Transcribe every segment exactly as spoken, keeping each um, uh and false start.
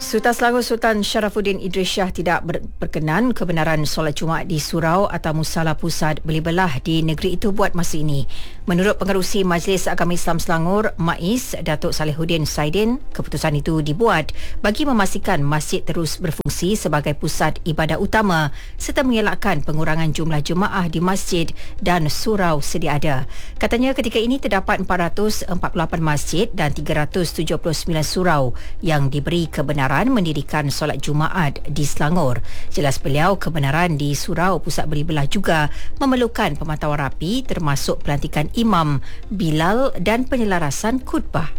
Sultan Selangor Sultan Sharafuddin Idris Shah tidak ber- berkenan kebenaran solat Jumaat di surau atau musala pusat beli-belah di negeri itu buat masa ini. Menurut Pengerusi Majlis Agama Islam Selangor, MAIS, Datuk Salihuddin Saidin, keputusan itu dibuat bagi memastikan masjid terus berfungsi sebagai pusat ibadah utama serta mengelakkan pengurangan jumlah jemaah di masjid dan surau sedia ada. Katanya ketika ini terdapat empat ratus empat puluh lapan masjid dan tiga ratus tujuh puluh sembilan surau yang diberi kebenaran mendirikan solat Jumaat di Selangor. Jelas beliau, kebenaran di surau pusat beli-belah juga memerlukan pemantauan rapi termasuk pelantikan imam, bilal dan penyelarasan khutbah.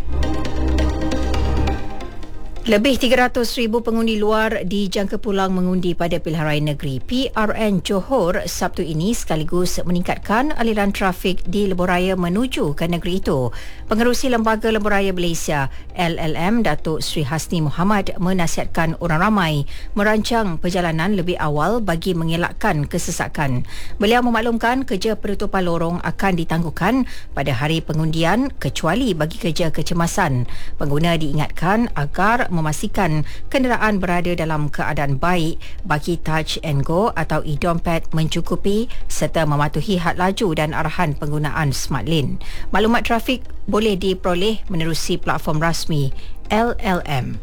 Lebih tiga ratus ribu pengundi luar dijangka pulang mengundi pada pilihan raya negeri P R N Johor Sabtu ini sekaligus meningkatkan aliran trafik di lebuhraya menuju ke negeri itu. Pengerusi Lembaga Lebuhraya Malaysia L L M Datuk Sri Hasni Muhammad menasihatkan orang ramai merancang perjalanan lebih awal bagi mengelakkan kesesakan. Beliau memaklumkan kerja penutupan lorong akan ditangguhkan pada hari pengundian kecuali bagi kerja kecemasan. Pengguna diingatkan agar memastikan kenderaan berada dalam keadaan baik bagi touch and go atau e-dompet mencukupi serta mematuhi had laju dan arahan penggunaan smart lane. Maklumat trafik boleh diperoleh menerusi platform rasmi L L M.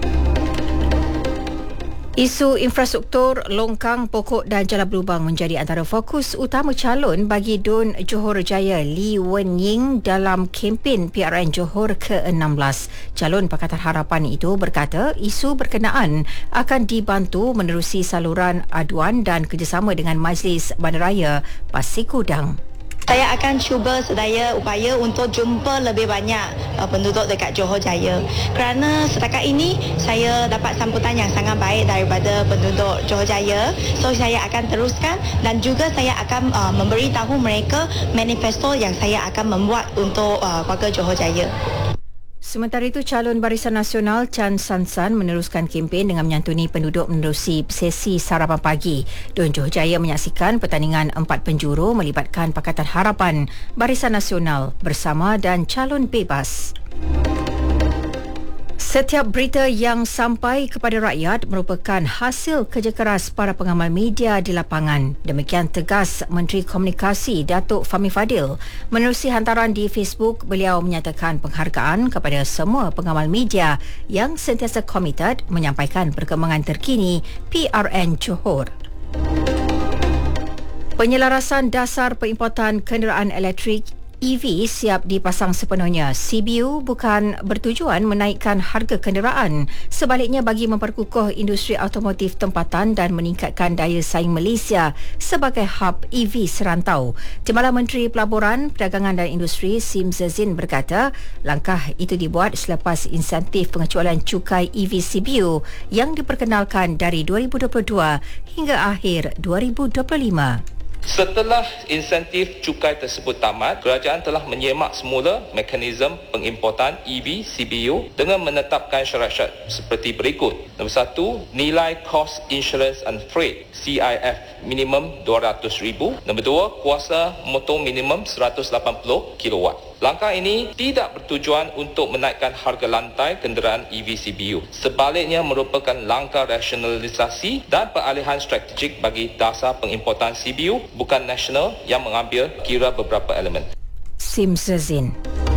Isu infrastruktur, longkang, pokok dan jalan berlubang menjadi antara fokus utama calon bagi Dun Johor Jaya Lee Wen Ying dalam kempen P R N Johor ke enam belas. Calon Pakatan Harapan itu berkata isu berkenaan akan dibantu menerusi saluran aduan dan kerjasama dengan Majlis Bandaraya Pasir Kudang. Saya akan cuba sedaya upaya untuk jumpa lebih banyak uh, penduduk dekat Johor Jaya. Kerana setakat ini saya dapat sambutan yang sangat baik daripada penduduk Johor Jaya. So saya akan teruskan dan juga saya akan uh, memberitahu mereka manifesto yang saya akan membuat untuk uh, warga Johor Jaya. Sementara itu, calon Barisan Nasional Chan San San meneruskan kempen dengan menyantuni penduduk menerusi sesi sarapan pagi. Dun Johor Jaya menyaksikan pertandingan empat penjuru melibatkan Pakatan Harapan, Barisan Nasional bersama dan calon bebas. Setiap berita yang sampai kepada rakyat merupakan hasil kerja keras para pengamal media di lapangan. Demikian tegas Menteri Komunikasi Datuk Fahmi Fadil. Menerusi hantaran di Facebook, beliau menyatakan penghargaan kepada semua pengamal media yang sentiasa komited menyampaikan perkembangan terkini P R N Johor. Penyelarasan dasar perimportan kenderaan elektrik E V siap dipasang sepenuhnya. C B U bukan bertujuan menaikkan harga kenderaan, sebaliknya bagi memperkukuh industri automotif tempatan dan meningkatkan daya saing Malaysia sebagai hub E V serantau. Timbalan Menteri Pelaburan, Perdagangan dan Industri Sim Zazin berkata, langkah itu dibuat selepas insentif pengecualian cukai E V C B U yang diperkenalkan dari dua ribu dua puluh dua hingga akhir dua ribu dua puluh lima. Setelah insentif cukai tersebut tamat, kerajaan telah menyemak semula mekanisme pengimportan E V C B U dengan menetapkan syarat-syarat seperti berikut. Nombor satu, nilai cost insurance and freight C I F minimum dua ratus ribu. Nombor dua, kuasa motor minimum seratus lapan puluh kilowatt. Langkah ini tidak bertujuan untuk menaikkan harga lantai kenderaan E V C B U. Sebaliknya merupakan langkah rasionalisasi dan peralihan strategik bagi dasar pengimportan C B U bukan nasional yang mengambil kira beberapa elemen. Sim Zazin.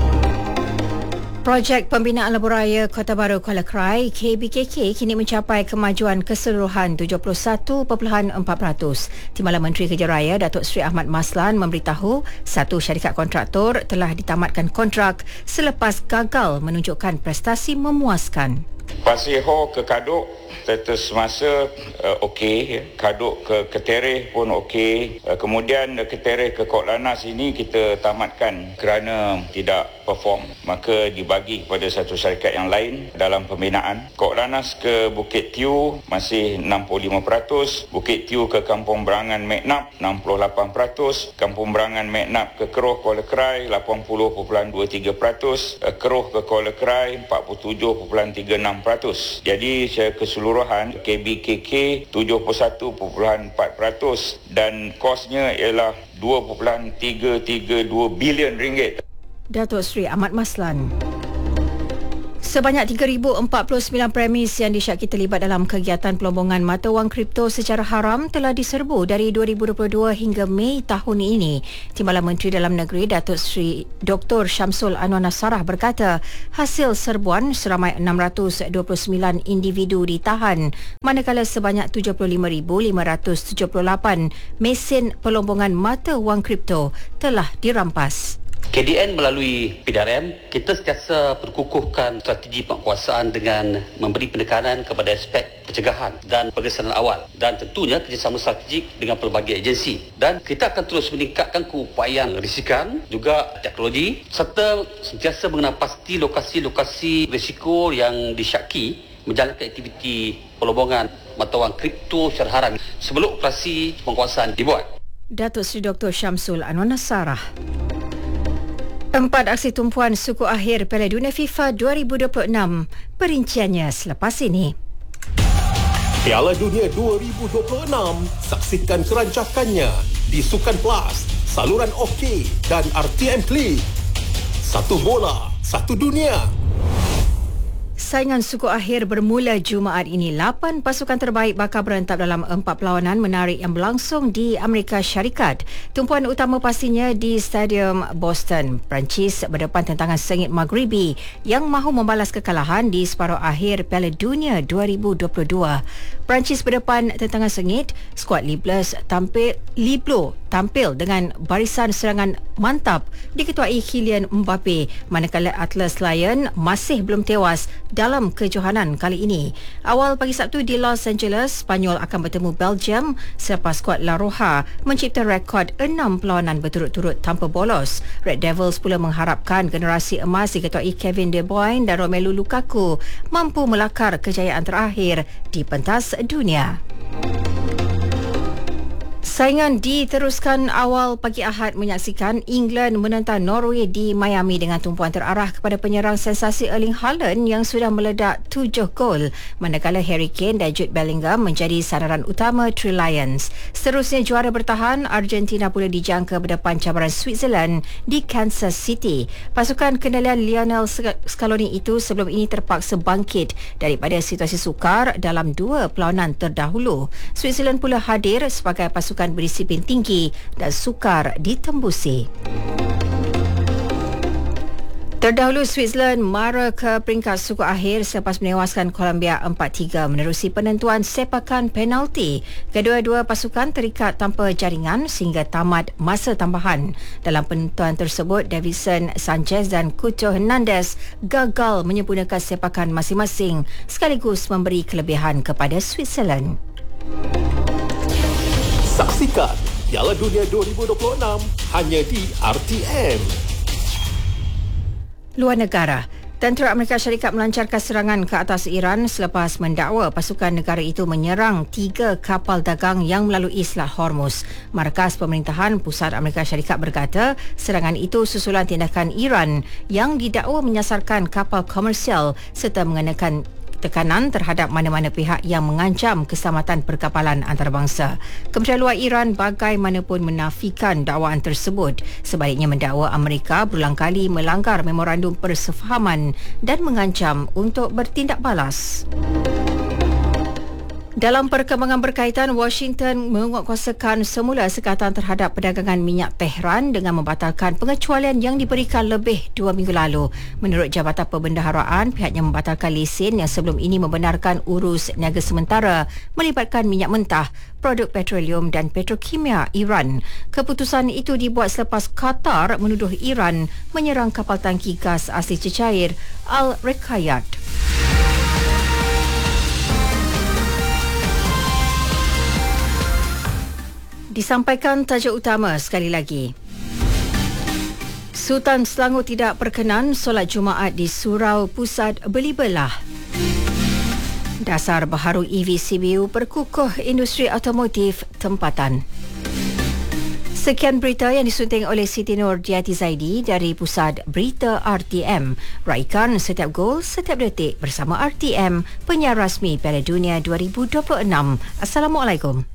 Projek Pembinaan Lebuhraya Kota Baru Kuala Krai K B K K kini mencapai kemajuan keseluruhan tujuh puluh satu perpuluhan empat peratus. Timbalan Menteri Kerja Raya Datuk Seri Ahmad Maslan memberitahu satu syarikat kontraktor telah ditamatkan kontrak selepas gagal menunjukkan prestasi memuaskan. Pasir Ho ke Kaduk status semasa uh, okey, Kaduk ke Ketereh pun okey. Uh, kemudian uh, Ketereh ke Kok Lannas ini kita tamatkan kerana tidak perform, maka dibagi kepada satu syarikat yang lain dalam pembinaan. Kok Lannas ke Bukit Tiu masih enam puluh lima peratus, Bukit Tiu ke Kampung Berangan Meknap enam puluh lapan peratus, Kampung Berangan Meknap ke Keroh Kuala Krai lapan puluh perpuluhan dua tiga peratus, uh, Keroh ke Kuala Krai empat puluh tujuh perpuluhan tiga enam peratus. Jadi secara keseluruhan K B K K tujuh puluh satu perpuluhan empat peratus dan kosnya ialah dua perpuluhan tiga tiga dua bilion ringgit. Datuk Seri Ahmad Maslan. Sebanyak tiga ribu empat puluh sembilan premis yang disyaki terlibat dalam kegiatan pelombongan mata wang kripto secara haram telah diserbu dari dua ribu dua puluh dua hingga Mei tahun ini. Timbalan Menteri Dalam Negeri Datuk Seri Doktor Syamsul Anwar Nasarah berkata, hasil serbuan seramai enam ratus dua puluh sembilan individu ditahan, manakala sebanyak tujuh puluh lima ribu lima ratus tujuh puluh lapan mesin pelombongan mata wang kripto telah dirampas. K D N melalui P D R M, kita sentiasa berkukuhkan strategi penguasaan dengan memberi penekanan kepada aspek pencegahan dan pengesanan awal dan tentunya kerjasama strategik dengan pelbagai agensi. Dan kita akan terus meningkatkan keupayaan risikan, juga teknologi serta sentiasa mengenal pasti lokasi-lokasi risiko yang disyaki menjalankan aktiviti pelombongan mata wang kripto secara haram sebelum operasi penguasaan dibuat. Datuk Seri Doktor Syamsul Anwar Nasarah. Empat aksi tumpuan suku akhir Piala Dunia FIFA dua ribu dua puluh enam. Perinciannya selepas ini. Piala Dunia dua ribu dua puluh enam, saksikan kerancakannya di Sukan Plus, saluran OK dan R T M Klik. Satu bola, satu dunia. Saingan suku akhir bermula Jumaat ini. Lapan pasukan terbaik bakal berentap dalam empat perlawanan menarik yang berlangsung di Amerika Syarikat. Tumpuan utama pastinya di Stadium Boston. Perancis berdepan tentangan sengit Maghribi yang mahu membalas kekalahan di separuh akhir Piala Dunia dua ribu dua puluh dua. Perancis berdepan tentangan sengit, skuad Libles tampil Liblo tampil dengan barisan serangan mantap diketuai Kylian Mbappe, manakala Atlas Lion masih belum tewas dalam kejohanan kali ini. Awal pagi Sabtu di Los Angeles, Spanyol akan bertemu Belgium selepas skuad La Roja mencipta rekod enam perlawanan berturut-turut tanpa bolos. Red Devils pula mengharapkan generasi emas diketuai Kevin De Bruyne dan Romelu Lukaku mampu melakar kejayaan terakhir di pentas dunia. Saingan diteruskan awal pagi Ahad menyaksikan England menentang Norway di Miami dengan tumpuan terarah kepada penyerang sensasi Erling Haaland yang sudah meledak tujuh gol, manakala Harry Kane dan Jude Bellingham menjadi sandaran utama Three Lions. Seterusnya juara bertahan Argentina pula dijangka berdepan cabaran Switzerland di Kansas City. Pasukan kendalian Lionel Scaloni itu sebelum ini terpaksa bangkit daripada situasi sukar dalam dua perlawanan terdahulu. Switzerland pula hadir sebagai pasukan berdisiplin tinggi dan sukar ditembusi. Terdahulu Switzerland mara ke peringkat suku akhir selepas menewaskan Colombia empat tiga menerusi penentuan sepakan penalti. Kedua-dua pasukan terikat tanpa jaringan sehingga tamat masa tambahan. Dalam penentuan tersebut, Davinson Sanchez dan Couto Hernandez gagal menyempurnakan sepakan masing-masing sekaligus memberi kelebihan kepada Switzerland. Saksikan Piala Dunia dua ribu dua puluh enam hanya di R T M. Luar negara. Tentera Amerika Syarikat melancarkan serangan ke atas Iran selepas mendakwa pasukan negara itu menyerang tiga kapal dagang yang melalui Selat Hormuz. Markas Pemerintahan Pusat Amerika Syarikat berkata serangan itu susulan tindakan Iran yang didakwa menyasarkan kapal komersial serta mengenakan tekanan terhadap mana-mana pihak yang mengancam keselamatan perkapalan antarabangsa. Kementerian Luar Iran bagaimanapun menafikan dakwaan tersebut. Sebaliknya mendakwa Amerika berulang kali melanggar memorandum persefahaman dan mengancam untuk bertindak balas. Dalam perkembangan berkaitan, Washington menguatkuasakan semula sekatan terhadap perdagangan minyak Tehran dengan membatalkan pengecualian yang diberikan lebih dua minggu lalu. Menurut Jabatan Perbendaharaan, pihaknya membatalkan lesen yang sebelum ini membenarkan urus niaga sementara melibatkan minyak mentah, produk petroleum dan petrokimia Iran. Keputusan itu dibuat selepas Qatar menuduh Iran menyerang kapal tangki gas asli cecair Al-Rekayat. Disampaikan tajuk utama sekali lagi. Sultan Selangor tidak berkenan solat Jumaat di Surau Pusat Belibelah. Dasar baharu E V C B U perkukuh industri automotif tempatan. Sekian berita yang disunting oleh Siti Nur Diati Zaidi dari Pusat Berita R T M. Raikan setiap gol, setiap detik bersama R T M, penyiar rasmi Piala Dunia dua ribu dua puluh enam. Assalamualaikum.